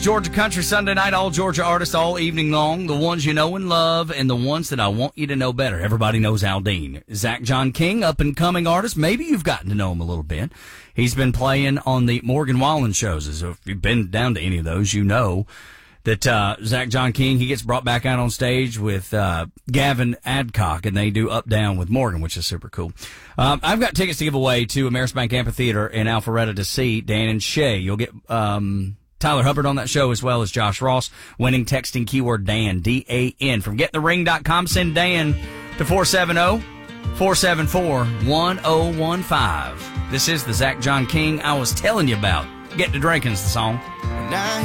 Georgia Country Sunday night. All Georgia artists all evening long. The ones you know and love and the ones that I want you to know better. Everybody knows Aldine. Zach John King, up-and-coming artist. Maybe you've gotten to know him a little bit. He's been playing on the Morgan Wallen shows. So if you've been down to any of those, you know that Zach John King, he gets brought back out on stage with Gavin Adcock, and they do Up Down with Morgan, which is super cool. I've got tickets to give away to Ameris Bank Amphitheater in Alpharetta to see Dan and Shay. You'll get Tyler Hubbard on that show as well as Josh Ross. Winning, texting keyword Dan, D-A-N. From getthering.com, send Dan to 470-474-1015. This is the Zach John King I was telling you about. Get to Drinking's the song.